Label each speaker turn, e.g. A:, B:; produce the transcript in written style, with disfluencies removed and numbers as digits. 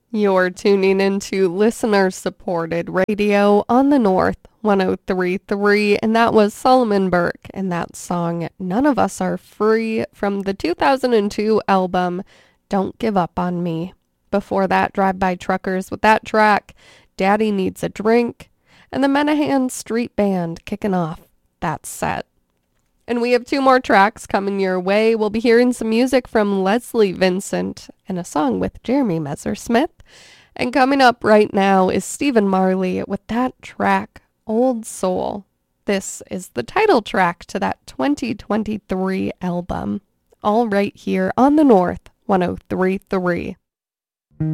A: You're tuning into listener-supported radio on the North 103.3, and that was Solomon Burke and that song None of Us Are Free from the 2002 album Don't Give Up on Me. Before that, Drive-By Truckers with that track, Daddy Needs a Drink, and the Menahan Street Band kicking off that set. And we have two more tracks coming your way. We'll be hearing some music from Leslie Vincent and a song with Jeremy Messersmith. And coming up right now is Stephen Marley with that track, Old Soul. This is the title track to that 2023 album. All right here on the North 103.3.